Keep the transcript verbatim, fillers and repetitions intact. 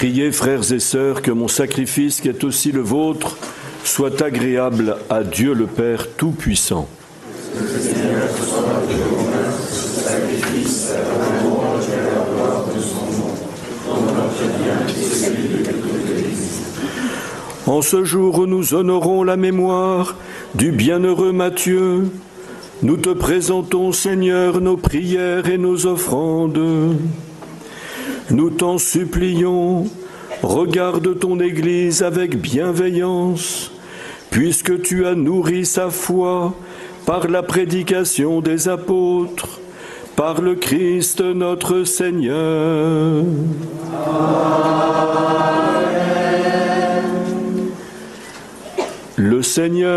Priez, frères et sœurs, que mon sacrifice, qui est aussi le vôtre, soit agréable à Dieu le Père Tout-Puissant. En ce jour où nous honorons la mémoire du bienheureux Matthieu, nous te présentons, Seigneur, nos prières et nos offrandes. Nous t'en supplions, regarde ton Église avec bienveillance, puisque tu as nourri sa foi par la prédication des apôtres, par le Christ notre Seigneur. Amen. Le Seigneur